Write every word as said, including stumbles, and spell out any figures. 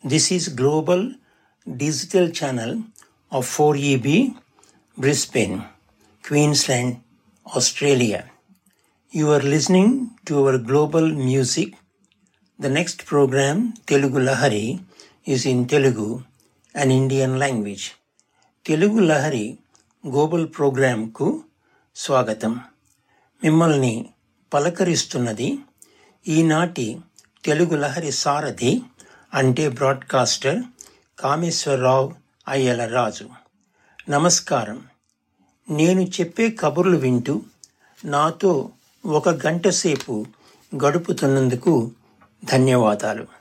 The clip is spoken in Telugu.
This is Global Digital Channel of four E B, Brisbane, Queensland, Australia. You are listening to our global music. The next program, Telugu Lahari, is in Telugu, an Indian language. Telugu Lahari global ప్రోగ్రాంకు స్వాగతం. మిమ్మల్ని పలకరిస్తున్నది ఈనాటి తెలుగు లహరి సారథి అంటే బ్రాడ్కాస్టర్ కామేశ్వరరావు అయ్యల రాజు. నమస్కారం. నేను చెప్పే కబుర్లు వింటూ నాతో ఒక గంట సేపు గడుపుతున్నందుకు ధన్యవాదాలు.